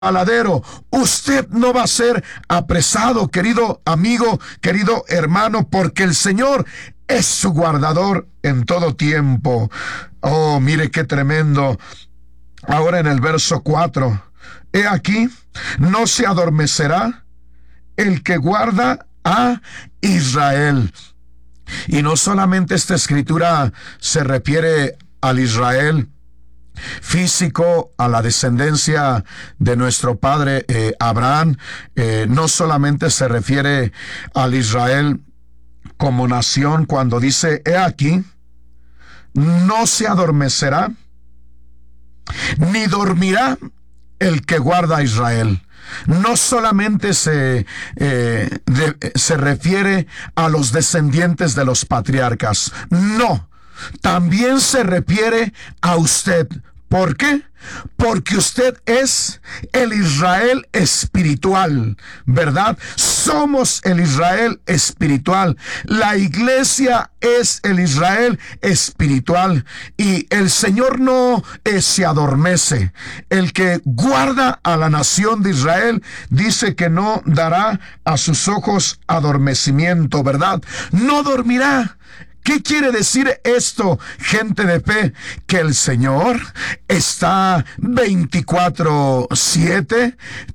resbaladero. Usted no va a ser apresado, querido amigo, querido hermano, porque el Señor es su guardador en todo tiempo. Oh, mire qué tremendo. Ahora en el verso 4. He aquí, no se adormecerá el que guarda a Israel. Y no solamente esta escritura se refiere al Israel físico, a la descendencia de nuestro padre Abraham, no solamente se refiere al Israel como nación cuando dice, he aquí, no se adormecerá, ni dormirá el que guarda a Israel. No solamente se refiere a los descendientes de los patriarcas, no, también se refiere a usted. ¿Por qué? Porque usted es el Israel espiritual, ¿verdad? Somos el Israel espiritual. La iglesia es el Israel espiritual. Y el Señor no se adormece. El que guarda a la nación de Israel dice que no dará a sus ojos adormecimiento, ¿verdad? No dormirá. ¿Qué quiere decir esto, gente de fe? Que el Señor está 24/7,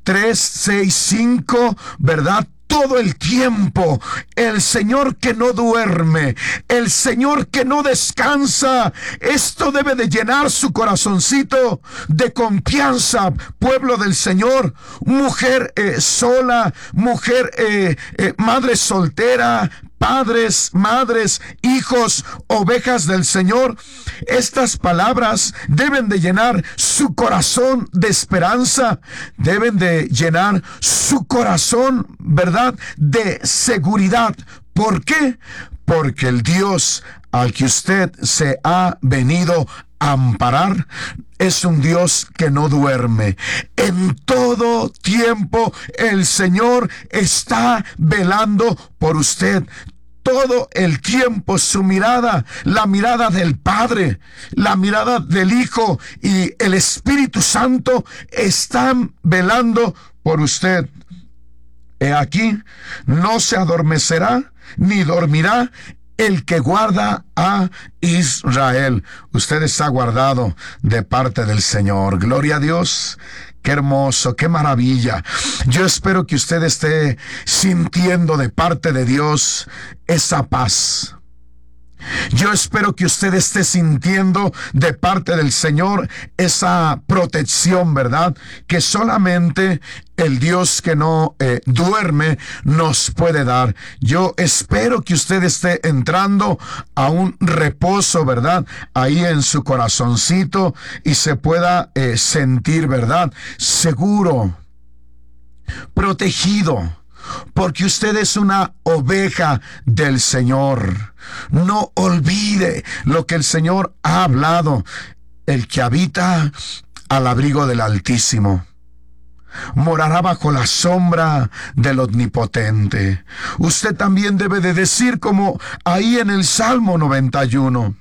365, ¿verdad? Todo el tiempo, el Señor que no duerme, el Señor que no descansa. Esto debe de llenar su corazoncito de confianza, pueblo del Señor, mujer sola, mujer madre soltera, padres, madres, hijos, ovejas del Señor. Estas palabras deben de llenar su corazón de esperanza, deben de llenar su corazón, ¿verdad?, de seguridad. ¿Por qué? Porque el Dios al que usted se ha venido a amparar es un Dios que no duerme. En todo tiempo el Señor está velando por usted. Todo el tiempo su mirada, la mirada del Padre, la mirada del Hijo y el Espíritu Santo están velando por usted. He aquí, no se adormecerá ni dormirá el que guarda a Israel. Usted está guardado de parte del Señor. Gloria a Dios. Qué hermoso, qué maravilla. Yo espero que usted esté sintiendo de parte de Dios esa paz. Yo espero que usted esté sintiendo de parte del Señor esa protección, ¿verdad? Que solamente el Dios que no duerme nos puede dar. Yo espero que usted esté entrando a un reposo, ¿verdad?, ahí en su corazoncito y se pueda sentir, ¿verdad?, seguro, protegido. Porque usted es una oveja del Señor. No olvide lo que el Señor ha hablado. El que habita al abrigo del Altísimo morará bajo la sombra del Omnipotente. Usted también debe de decir, como ahí en el Salmo 91,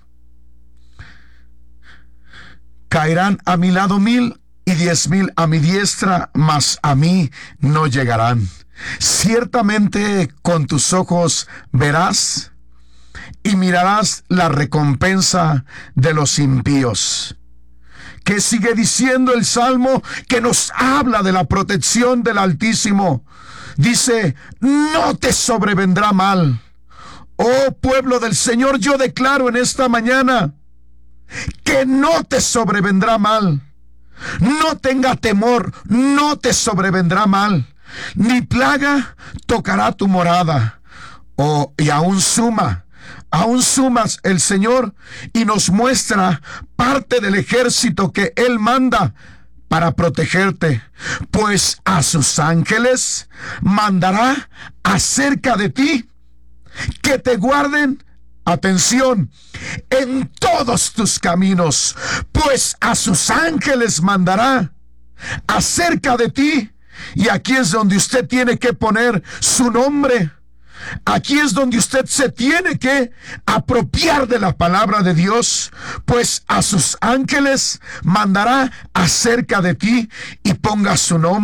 caerán a mi lado 1000 y 10,000 a mi diestra, mas a mí no llegarán. Ciertamente con tus ojos verás y mirarás la recompensa de los impíos. Que sigue diciendo el Salmo que nos habla de la protección del Altísimo. Dice, no te sobrevendrá mal. Oh pueblo del Señor, yo declaro en esta mañana que no te sobrevendrá mal. No tenga temor, no te sobrevendrá mal. Ni plaga tocará tu morada. Y aún sumas el Señor y nos muestra parte del ejército que Él manda para protegerte. Pues a sus ángeles mandará acerca de ti que te guarden, atención, en todos tus caminos. Pues a sus ángeles mandará acerca de ti. Y aquí es donde usted tiene que poner su nombre. Aquí es donde usted se tiene que apropiar de la palabra de Dios, pues a sus ángeles mandará acerca de ti y ponga su nombre